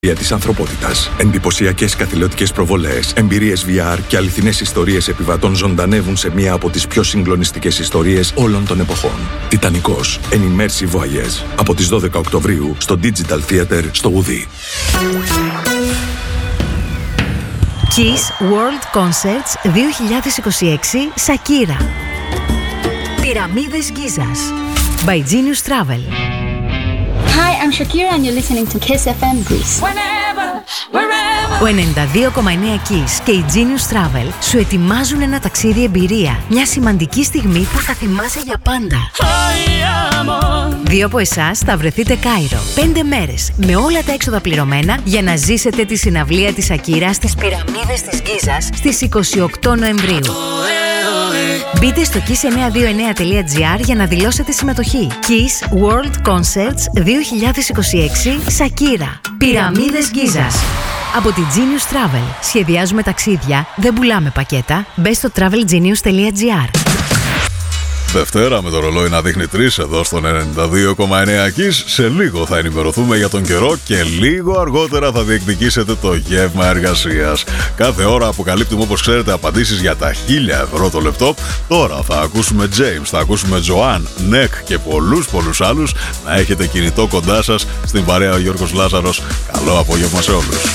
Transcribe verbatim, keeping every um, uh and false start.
της ανθρωπότητας. Εντυπωσιακές καθηλωτικές προβολές, εμπειρίες βι αρ και αληθινές ιστορίες επιβατών ζωντανεύουν σε μία από τις πιο συγκλονιστικές ιστορίες όλων των εποχών. Τιτανικός, An Immersive Voyage. Από τις δώδεκα Οκτωβρίου στο Digital Theater στο Ουδί. Kiss World Concerts δύο χιλιάδες είκοσι έξι Shakira. Πυραμίδες Γκίζας by Genius Travel. Hi, I'm Shakira and you're listening to Kiss εφ εμ Greece. Whenever, wherever. Ο ενενήντα δύο κόμμα εννέα Kiss και η Genius Travel σου ετοιμάζουν ένα ταξίδι εμπειρία. Μια σημαντική στιγμή που θα θυμάσαι για πάντα. Δύο από εσάς θα βρεθείτε Κάιρο. Πέντε μέρες με όλα τα έξοδα πληρωμένα για να ζήσετε τη συναυλία της Shakira στις Πυραμίδες της Γκίζας στις είκοσι οκτώ Νοεμβρίου. Μπείτε στο kiss εννιακόσια είκοσι εννέα τελεία τζι άρ για να δηλώσετε συμμετοχή. Kiss World Concerts δύο χιλιάδες είκοσι έξι Shakira. Πυραμίδες Γκίζας. Από τη Genius Travel. Σχεδιάζουμε ταξίδια, δεν πουλάμε πακέτα. Μπες στο travel genius τελεία τζι άρ. Δευτέρα με το ρολόι να δείχνει τρεις εδώ στον ενενήντα δύο κόμμα εννέα Kiss. Σε λίγο θα ενημερωθούμε για τον καιρό και λίγο αργότερα θα διεκδικήσετε το γεύμα εργασίας. Κάθε ώρα αποκαλύπτουμε, όπως ξέρετε, απαντήσεις για τα χίλια ευρώ το λεπτό. Τώρα θα ακούσουμε James, θα ακούσουμε Joanne, Neck και πολλούς πολλούς άλλους. Να έχετε κινητό κοντά σας. Στην παρέα ο Γιώργος Λάζαρος. Καλό απόγευμα σε όλους.